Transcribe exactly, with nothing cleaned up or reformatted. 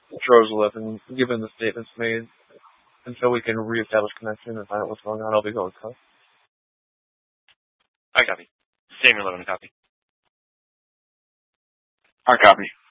Dro's eleven, given the statements made, until we can reestablish connection and find out what's going on, I'll be going cut. I copy. Same eleven copy. I copy.